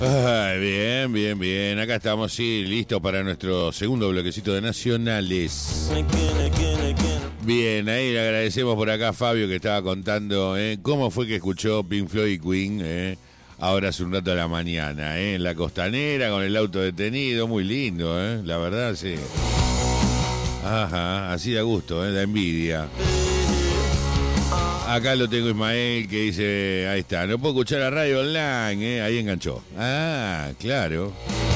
Ay, bien, bien, bien. Acá estamos, sí, listos para nuestro segundo bloquecito de Nacionales. Bien, ahí le agradecemos por acá a Fabio que estaba contando cómo fue que escuchó Pink Floyd y Queen ahora hace un rato a la mañana, en la costanera con el auto detenido. Muy lindo, la verdad, sí. Ajá, así da gusto, da envidia. Acá lo tengo Ismael que dice, ahí está, no puedo escuchar la radio online, ahí enganchó. Ah, claro.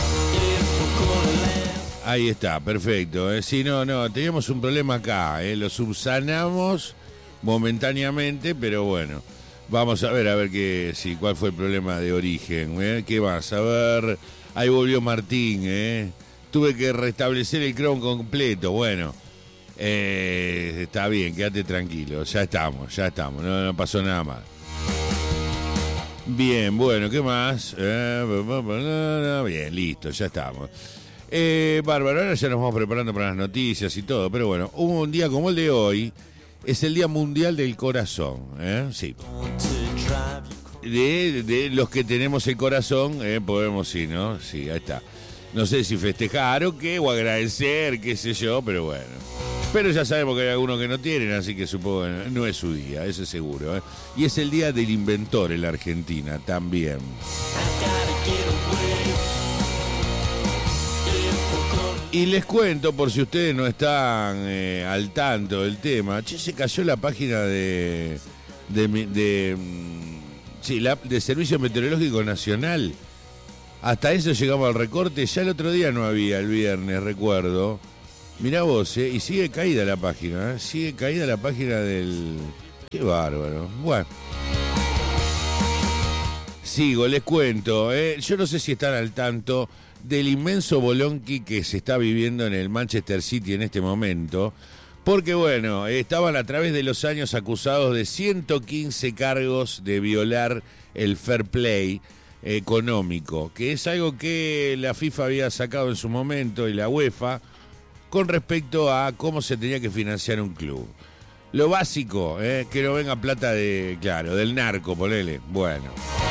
Ahí está, perfecto. Sí, no, teníamos un problema acá, lo subsanamos momentáneamente, pero bueno, vamos a ver cuál fue el problema de origen. ¿Qué vas a ver? Ahí volvió Martín, tuve que restablecer el Chrome completo, bueno. Está bien, quédate tranquilo, ya estamos, no pasó nada más. Bien, bueno, ¿qué más? Bien, listo, ya estamos. Bárbaro, ahora ya nos vamos preparando para las noticias y todo, pero bueno, un día como el de hoy es el Día Mundial del Corazón, sí. De los que tenemos el corazón, podemos ir, ¿no? Sí, ahí está. No sé si festejar o qué, o agradecer, qué sé yo, pero bueno. Pero ya sabemos que hay algunos que no tienen, así que supongo que no es su día, eso es seguro. Y es el Día del Inventor en la Argentina también. Y les cuento, por si ustedes no están al tanto del tema, se cayó la página de Servicio Meteorológico Nacional. Hasta eso llegamos al recorte, ya el otro día no había, el viernes, recuerdo. Mirá vos, y sigue caída la página, sigue caída la página del... Qué bárbaro. Bueno. Sigo, les cuento, yo no sé si están al tanto del inmenso bolonqui que se está viviendo en el Manchester City en este momento, porque bueno, estaban a través de los años acusados de 115 cargos de violar el fair play económico, que es algo que la FIFA había sacado en su momento y la UEFA, con respecto a cómo se tenía que financiar un club. Lo básico, que no venga plata del narco, ponele. Bueno.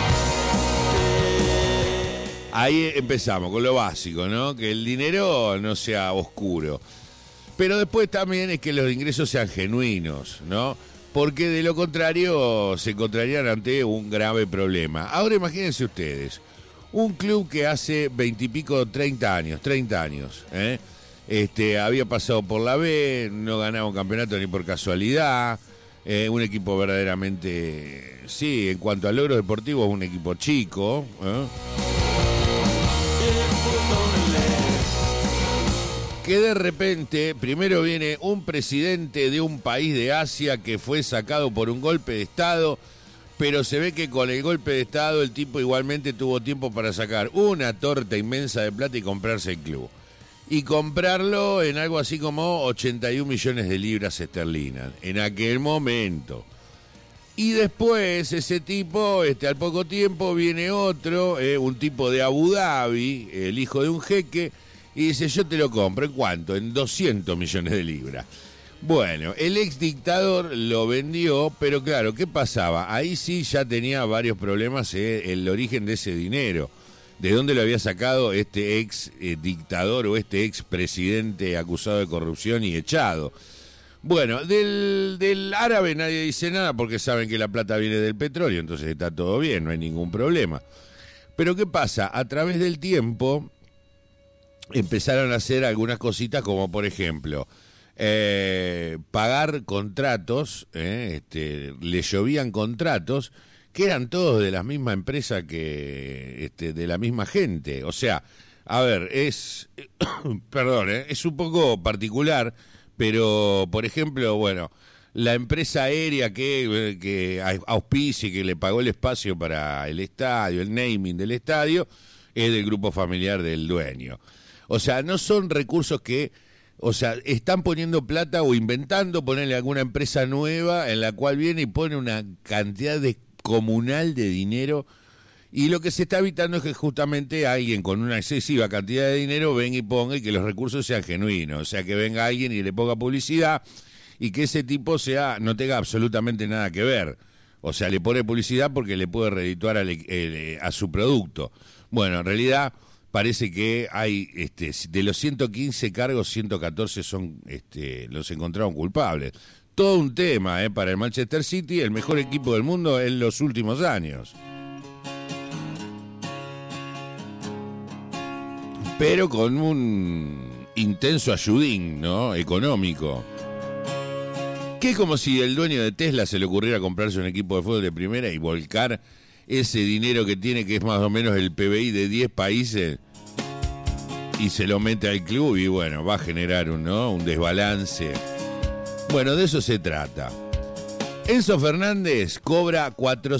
Ahí empezamos con lo básico, ¿no? Que el dinero no sea oscuro. Pero después también es que los ingresos sean genuinos, ¿no? Porque de lo contrario se encontrarían ante un grave problema. Ahora imagínense ustedes, un club que hace 20 y pico, 30 años, había pasado por la B, no ganaba un campeonato ni por casualidad, un equipo verdaderamente, sí, en cuanto a logros deportivos, un equipo chico, que de repente, primero viene un presidente de un país de Asia que fue sacado por un golpe de Estado, pero se ve que con el golpe de Estado el tipo igualmente tuvo tiempo para sacar una torta inmensa de plata y comprarse el club. Y comprarlo en algo así como 81 millones de libras esterlinas, en aquel momento. Y después ese tipo, al poco tiempo viene otro, un tipo de Abu Dhabi, el hijo de un jeque, y dice, yo te lo compro, ¿en cuánto? En 200 millones de libras. Bueno, el ex dictador lo vendió, pero claro, ¿qué pasaba? Ahí sí ya tenía varios problemas el origen de ese dinero. ¿De dónde lo había sacado este ex dictador o este ex presidente acusado de corrupción y echado? Bueno, del árabe nadie dice nada porque saben que la plata viene del petróleo, entonces está todo bien, no hay ningún problema. Pero ¿qué pasa? A través del tiempo empezaron a hacer algunas cositas como, por ejemplo, pagar contratos, le llovían contratos que eran todos de la misma empresa que de la misma gente. O sea, a ver, perdón, es un poco particular, pero, por ejemplo, bueno, la empresa aérea que auspicia y que le pagó el espacio para el estadio, el naming del estadio, es del grupo familiar del dueño. O sea, no son recursos que... O sea, están poniendo plata o inventando ponerle alguna empresa nueva en la cual viene y pone una cantidad descomunal de dinero, y lo que se está evitando es que justamente alguien con una excesiva cantidad de dinero venga y ponga y que los recursos sean genuinos, o sea, que venga alguien y le ponga publicidad y que ese tipo no tenga absolutamente nada que ver. O sea, le pone publicidad porque le puede redituar a su producto. Bueno, en realidad parece que hay, de los 115 cargos, 114 son, los encontraron culpables. Todo un tema, para el Manchester City, el mejor equipo del mundo en los últimos años. Pero con un intenso ayudín, ¿no? Económico. Que es como si el dueño de Tesla se le ocurriera comprarse un equipo de fútbol de primera y volcar ese dinero que tiene, que es más o menos el PBI de 10 países, y se lo mete al club y bueno, va a generar un desbalance. Bueno, de eso se trata. Enzo Fernández cobra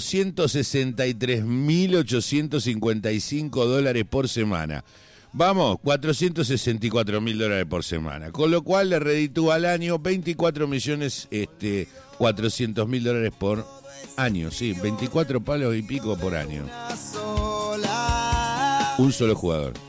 $463.855 por semana. Vamos, $464.000 por semana. Con lo cual le reditúa al año 24.400.000 por año. Sí, 24 palos y pico por año. Un solo jugador.